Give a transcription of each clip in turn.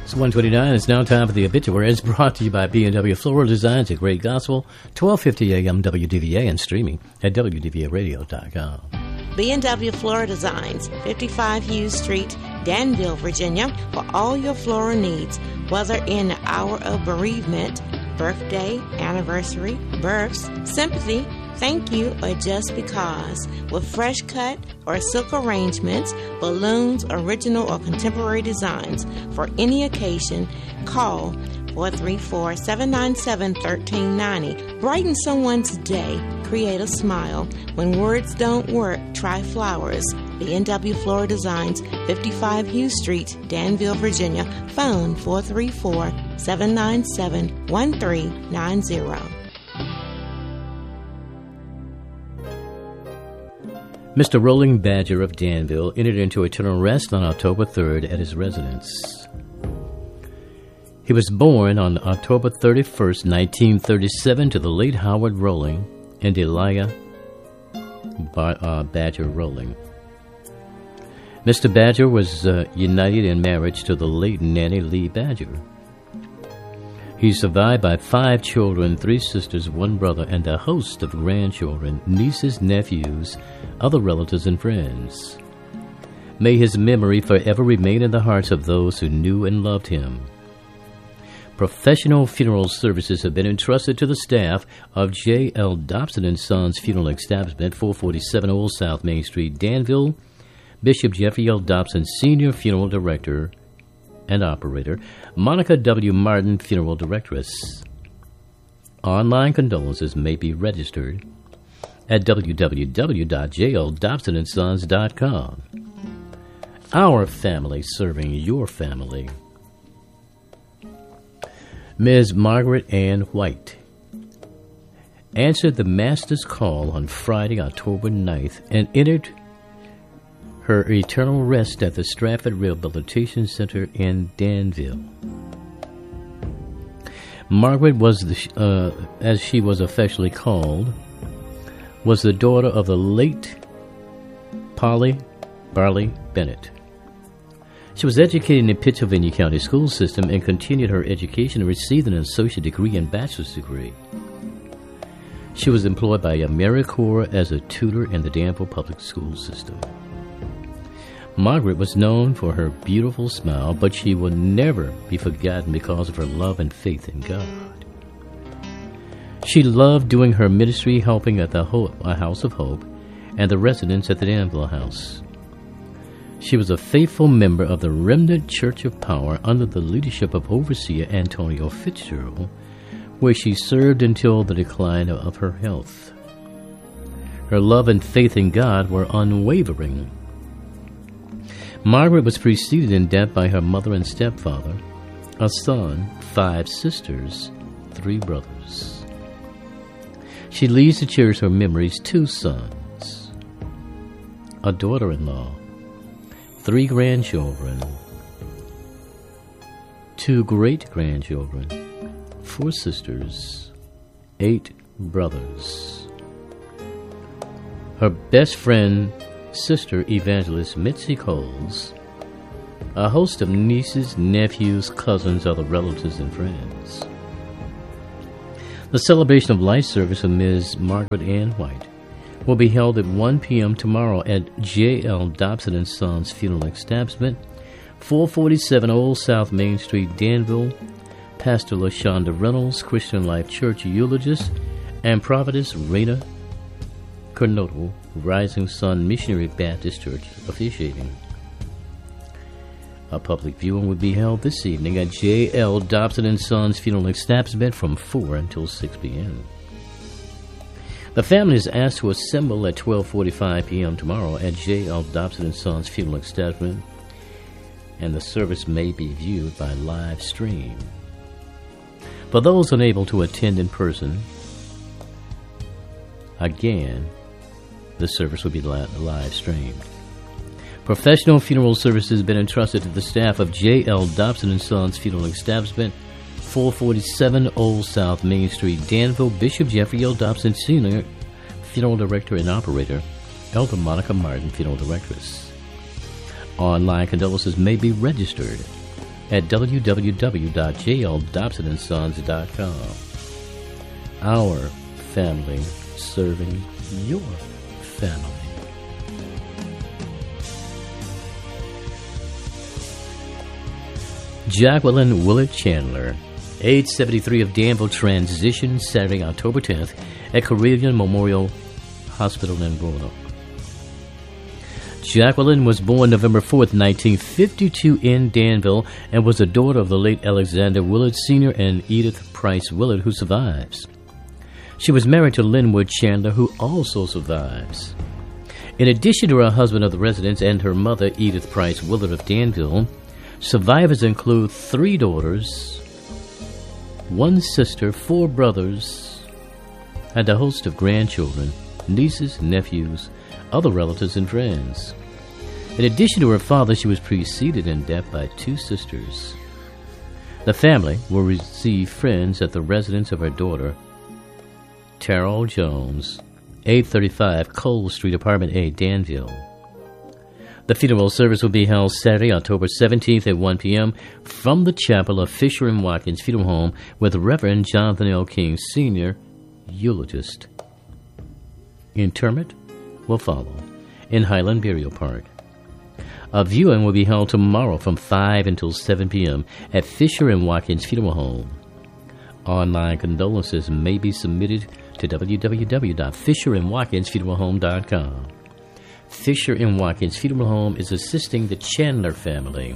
It's 1:29. It's now time for the obituary. It's brought to you by B&W Floral Designs, a great gospel, 1250 AM WDVA, and streaming at WDVAradio.com. B&W Floral Designs, 55 Hughes Street, Danville, Virginia, for all your floral needs, whether in the hour of bereavement, birthday, anniversary, births, sympathy, thank you, or just because. With fresh cut or silk arrangements, balloons, original or contemporary designs for any occasion, call 434-797-1390. Brighten someone's day. Create a smile. When words don't work, try flowers. B&W Floral Designs, 55 Hughes Street, Danville, Virginia. Phone 434-797-1390. Mr. Rolling Badger of Danville entered into eternal rest on October 3rd at his residence. He was born on October 31st, 1937, to the late Howard Rolling and Delia Badger Rolling. Mr. Badger was united in marriage to the late Nanny Lee Badger. He's survived by 5 children, 3 sisters, 1 brother, and a host of grandchildren, nieces, nephews, other relatives, and friends. May his memory forever remain in the hearts of those who knew and loved him. Professional funeral services have been entrusted to the staff of J.L. Dobson & Sons Funeral Establishment, 447 Old South Main Street, Danville. Bishop Jeffrey L. Dobson, Senior Funeral Director and Operator. Monica W. Martin, Funeral Directress. Online condolences may be registered at www.jldobsonandsons.com. Our family serving your family. Ms. Margaret Ann White answered the Master's call on Friday, October 9th, and entered her eternal rest at the Stratford Rehabilitation Center in Danville. Margaret was, as she was affectionately called, was the daughter of the late Polly Barley Bennett. She was educated in the Pittsylvania County School System and continued her education and received an associate degree and bachelor's degree. She was employed by AmeriCorps as a tutor in the Danville Public School System. Margaret was known for her beautiful smile, but she will never be forgotten because of her love and faith in God. She loved doing her ministry, helping at the House of Hope and the residents at the Danville House. She was a faithful member of the Remnant Church of Power under the leadership of Overseer Antonio Fitzgerald, where she served until the decline of her health. Her love and faith in God were unwavering. Margaret was preceded in death by her mother and stepfather, a son, 5 sisters, 3 brothers. She leaves to cherish her memories 2 sons, a daughter-in-law, 3 grandchildren, 2 great-grandchildren, 4 sisters, 8 brothers. Her best friend, Sister Evangelist Mitzi Coles, a host of nieces, nephews, cousins, other relatives, and friends. The celebration of life service of Ms. Margaret Ann White will be held at 1 p.m. tomorrow at J.L. Dobson & Sons Funeral Establishment, 447 Old South Main Street, Danville. Pastor LaShonda Reynolds, Christian Life Church eulogist, and Prophetess Raina Cornoto, Rising Sun Missionary Baptist Church, officiating. A public viewing will be held this evening at J.L. Dobson & Sons Funeral Establishment from 4 until 6 p.m. The family is asked to assemble at 12:45 p.m. tomorrow at J.L. Dobson & Sons Funeral Establishment, and the service may be viewed by live stream. For those unable to attend in person, again, the service will be live streamed. Professional funeral services have been entrusted to the staff of J.L. Dobson & Sons Funeral Establishment, 447 Old South Main Street, Danville. Bishop Jeffrey L. Dobson, Senior Funeral Director and Operator. Elder Monica Martin, Funeral Directress. Online condolences may be registered at www.jldobsonandsons.com. Our family serving your family. Jacqueline Willard Chandler, age 73, of Danville, transitioned Saturday, October 10th at Carilion Memorial Hospital in Roanoke. Jacqueline was born November 4th, 1952 in Danville and was a daughter of the late Alexander Willard Sr. and Edith Price Willard, who survives. She was married to Linwood Chandler, who also survives. In addition to her husband of the residence and her mother, Edith Price Willard of Danville, survivors include 3 daughters, 1 sister, 4 brothers, and a host of grandchildren, nieces, nephews, other relatives, and friends. In addition to her father, she was preceded in death by 2 sisters. The family will receive friends at the residence of her daughter, Terrell Jones, 835 Cole Street, Apartment A, Danville. The funeral service will be held Saturday, October 17th at 1 p.m. from the chapel of Fisher and Watkins Funeral Home with Reverend Jonathan L. King, Sr., eulogist. Interment will follow in Highland Burial Park. A viewing will be held tomorrow from 5 until 7 p.m. at Fisher and Watkins Funeral Home. Online condolences may be submitted to www.fisherandwatkinsfuneralhome.com. Fisher and Watkins Funeral Home is assisting the Chandler family.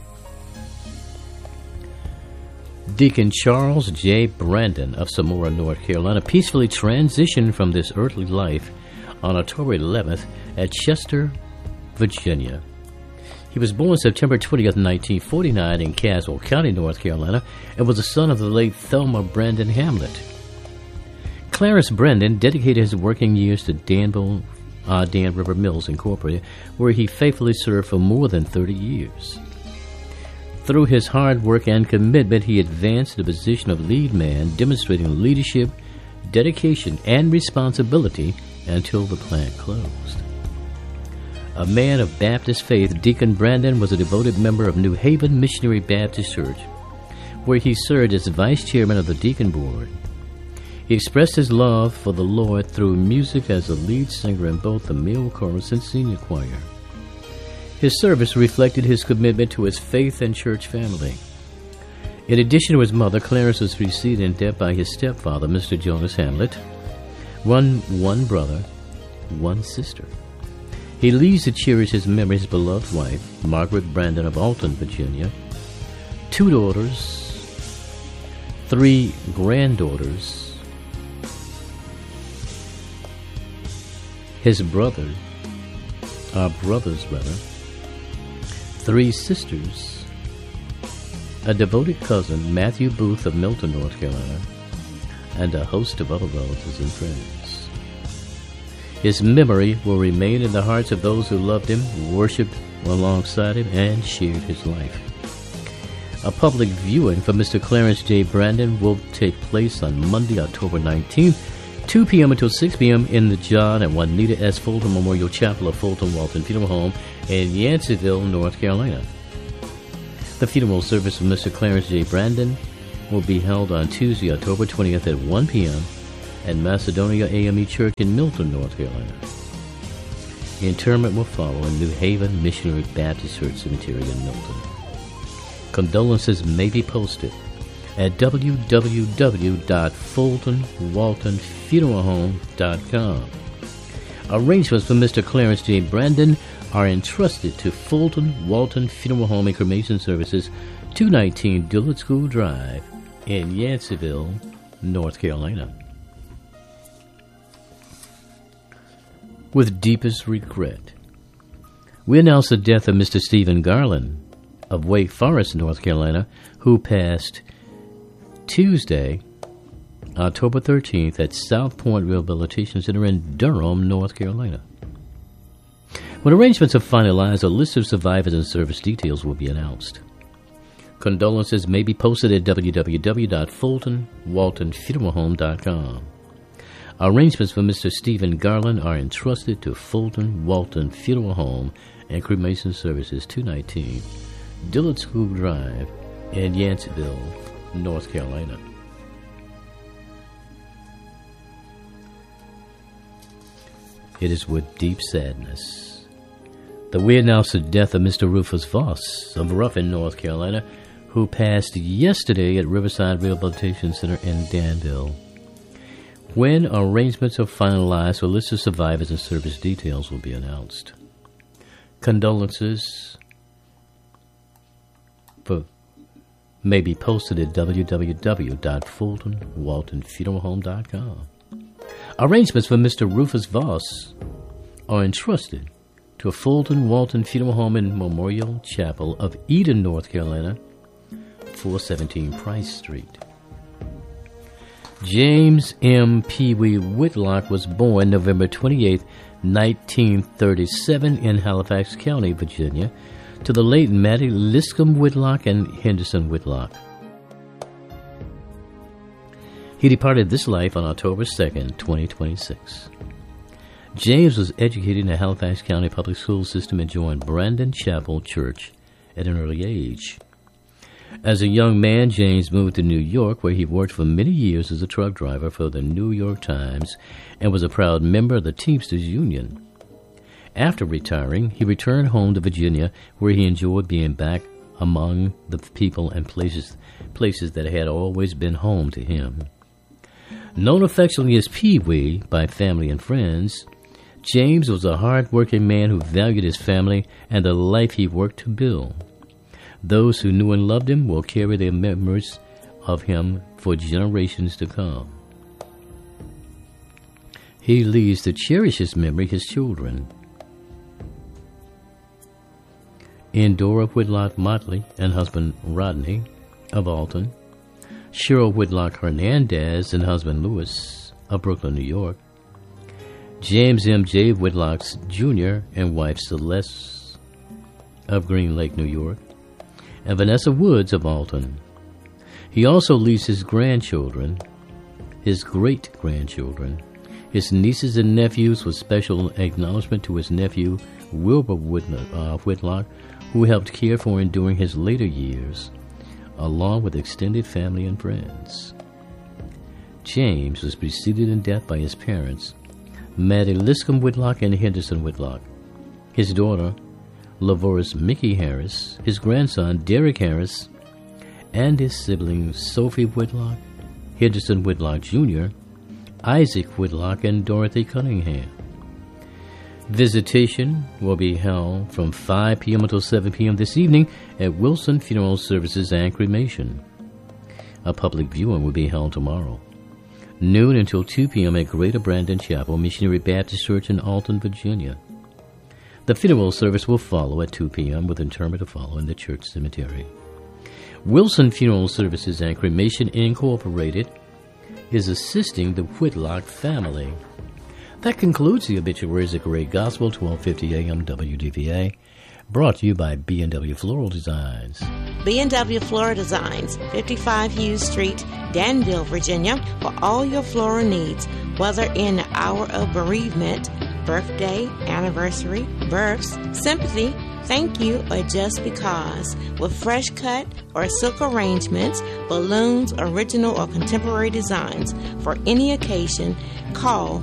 Deacon Charles J. Brandon of Samora, North Carolina, peacefully transitioned from this earthly life on October 11th at Chester, Virginia. He was born September 20th, 1949 in Caswell County, North Carolina, and was the son of the late Thelma Brandon Hamlet. Clarence Brandon dedicated his working years to Danville Dan River Mills, Incorporated, where he faithfully served for more than 30 years. Through his hard work and commitment, he advanced to the position of lead man, demonstrating leadership, dedication, and responsibility until the plant closed. A man of Baptist faith, Deacon Brandon was a devoted member of New Haven Missionary Baptist Church, where he served as vice chairman of the deacon board. He expressed his love for the Lord through music as a lead singer in both the male chorus and senior choir. His service reflected his commitment to his faith and church family. In addition to his mother, Clarence was preceded in death by his stepfather, Mr. Jonas Hamlet, one brother, 1 sister. He leaves to cherish his memory his beloved wife, Margaret Brandon of Alton, Virginia, 2 daughters, 3 granddaughters, his brothers, 3 sisters, a devoted cousin, Matthew Booth of Milton, North Carolina, and a host of other relatives and friends. His memory will remain in the hearts of those who loved him, worshipped alongside him, and shared his life. A public viewing for Mr. Clarence J. Brandon will take place on Monday, October 19th, 2 p.m. until 6 p.m. in the John and Juanita S. Fulton Memorial Chapel of Fulton Walton Funeral Home in Yanceyville, North Carolina. The funeral service of Mr. Clarence J. Brandon will be held on Tuesday, October 20th at 1 p.m. at Macedonia AME Church in Milton, North Carolina. Interment will follow in New Haven Missionary Baptist Church Cemetery in Milton. Condolences may be posted at www.fultonwaltonfuneralhome.com. Arrangements for Mr. Clarence J. Brandon are entrusted to Fulton Walton Funeral Home and Cremation Services, 219 Dillard School Drive in Yanceyville, North Carolina. With deepest regret, we announce the death of Mr. Stephen Garland of Wake Forest, North Carolina, who passed Tuesday, October 13th at South Point Rehabilitation Center in Durham, North Carolina. When arrangements are finalized, a list of survivors and service details will be announced. Condolences may be posted at www.fultonwaltonfuneralhome.com. Arrangements for Mr. Stephen Garland are entrusted to Fulton Walton Funeral Home and Cremation Services, 219 Dillard School Drive in Yanceyville, North Carolina. It is with deep sadness that we announce the death of Mr. Rufus Voss of Ruffin, North Carolina, who passed yesterday at Riverside Rehabilitation Center in Danville. When arrangements are finalized, a list of survivors and service details will be announced. Condolences may be posted at www.fultonwaltonfuneralhome.com. Arrangements for Mr. Rufus Voss are entrusted to Fulton Walton Funeral Home and Memorial Chapel of Eden, North Carolina, 417 Price Street. James M. Pee Wee Whitlock was born November 28, 1937 in Halifax County, Virginia, to the late Mattie Liscombe Whitlock and Henderson Whitlock. He departed this life on October 2nd, 2026. James was educated in the Halifax County Public School System and joined Brandon Chapel Church at an early age. As a young man, James moved to New York, where he worked for many years as a truck driver for the New York Times and was a proud member of the Teamsters Union. After retiring, he returned home to Virginia, where he enjoyed being back among the people and places that had always been home to him. Known affectionately as Pee Wee by family and friends, James was a hard-working man who valued his family and the life he worked to build. Those who knew and loved him will carry their memories of him for generations to come. He leaves to cherish his memory his children, Endora Whitlock Motley and husband Rodney of Alton, Cheryl Whitlock Hernandez and husband Louis of Brooklyn, New York, James M. J. Whitlock Jr. and wife Celeste of Green Lake, New York, and Vanessa Woods of Alton. He also leaves his grandchildren, his great-grandchildren, his nieces and nephews, with special acknowledgement to his nephew Wilbur Whitlock, who helped care for him during his later years, along with extended family and friends. James was preceded in death by his parents, Mattie Liscombe Whitlock and Henderson Whitlock, his daughter, Lavoris Mickey Harris, his grandson, Derek Harris, and his siblings, Sophie Whitlock, Henderson Whitlock Jr., Isaac Whitlock, and Dorothy Cunningham. Visitation will be held from 5 p.m. until 7 p.m. this evening at Wilson Funeral Services and Cremation. A public viewing will be held tomorrow, noon until 2 p.m. at Greater Brandon Chapel, Missionary Baptist Church in Alton, Virginia. The funeral service will follow at 2 p.m. with interment to follow in the church cemetery. Wilson Funeral Services and Cremation Incorporated is assisting the Whitlock family. That concludes the obituaries at Great Gospel, 1250 AM WDVA, brought to you by B&W Floral Designs. B&W Floral Designs, 55 Hughes Street, Danville, Virginia, for all your floral needs, whether in the hour of bereavement, birthday, anniversary, births, sympathy, thank you, or just because. With fresh cut or silk arrangements, balloons, original or contemporary designs for any occasion, call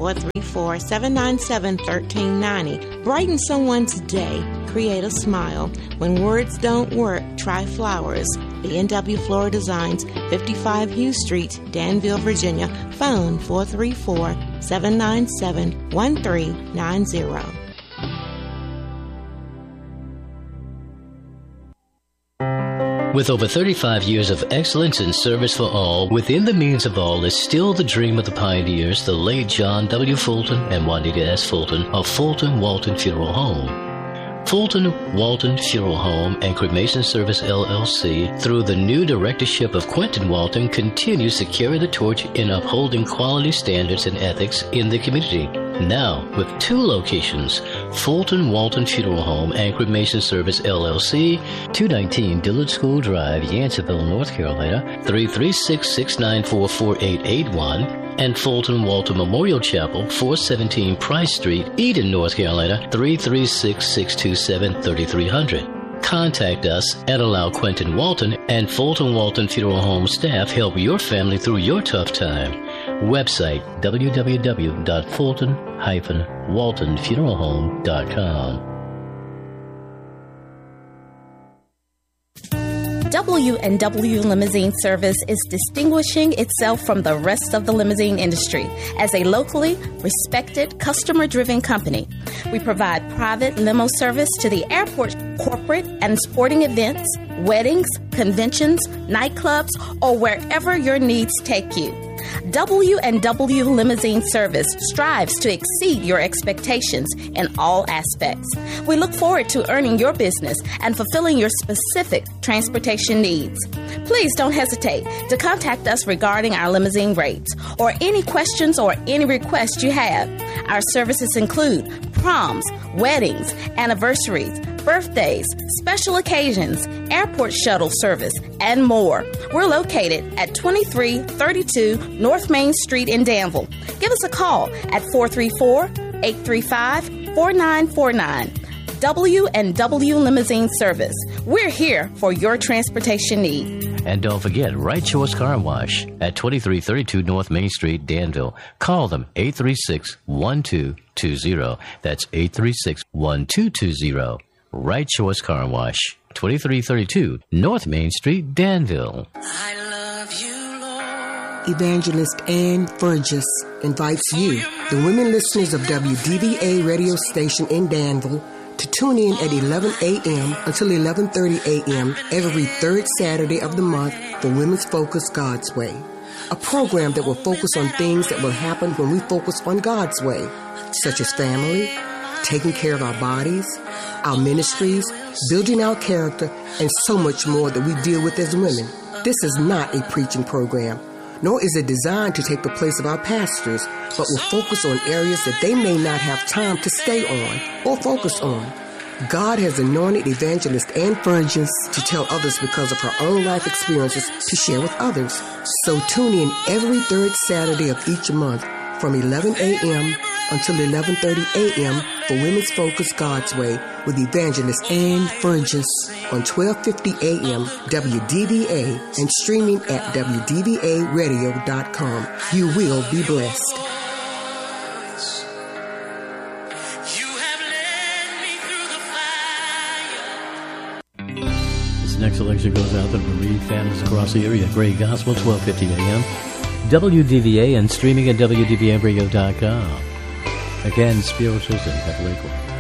434-797-1390. Brighten someone's day. Create a smile. When words don't work, try flowers. B&W Floral Designs, 55 Hughes Street, Danville, Virginia. Phone 434-797-1390. With over 35 years of excellence in service for all, within the means of all is still the dream of the pioneers, the late John W. Fulton and Juanita S. Fulton of Fulton Walton Funeral Home. Fulton Walton Funeral Home and Cremation Service, LLC, through the new directorship of Quentin Walton, continues to carry the torch in upholding quality standards and ethics in the community. Now, with 2 locations, Fulton Walton Funeral Home and Cremation Service, LLC, 219 Dillard School Drive, Yanceyville, North Carolina, 336-694-4881, and Fulton Walton Memorial Chapel, 417 Price Street, Eden, North Carolina, 336-627-3300. Contact us and allow Quentin Walton and Fulton Walton Funeral Home staff help your family through your tough time. Website www.fulton-waltonfuneralhome.com. W&W Limousine Service is distinguishing itself from the rest of the limousine industry as a locally respected, customer-driven company. We provide private limo service to the airport, corporate and sporting events, weddings, conventions, nightclubs, or wherever your needs take you. W&W Limousine Service strives to exceed your expectations in all aspects. We look forward to earning your business and fulfilling your specific transportation needs. Please don't hesitate to contact us regarding our limousine rates or any questions or any requests you have. Our services include proms, weddings, anniversaries, birthdays, special occasions, airport shuttle service, and more. We're located at 2332 North Main Street in Danville. Give us a call at 434-835-4949. W&W Limousine Service. We're here for your transportation need. And don't forget, Right Choice Car Wash at 2332 North Main Street, Danville. Call them 836-1220. That's 836-1220. Right Choice Car Wash, 2332 North Main Street, Danville. I love you, Lord. Evangelist Ann Burgess invites you, the women listeners of WDVA radio station in Danville, to tune in at 11 a.m. until 11:30 a.m. every third Saturday of the month for Women's Focus God's Way, a program that will focus on things that will happen when we focus on God's way, such as family, taking care of our bodies, our ministries, building our character, and so much more that we deal with as women. This is not a preaching program, nor is it designed to take the place of our pastors, but will focus on areas that they may not have time to stay on or focus on. God has anointed Evangelist Ann Burgess to tell others because of her own life experiences to share with others. So tune in every third Saturday of each month from 11 a.m. until 11:30 a.m. for Women's Focus God's Way with Evangelist Ann Burgess on 1250 a.m. WDVA and streaming at WDVAradio.com. You will be blessed. This next selection goes out to the bereaved families across the area. Great Gospel, 1250 a.m. WDVA and streaming at WDVAradio.com. Again, spirituals and Heavenly Choir.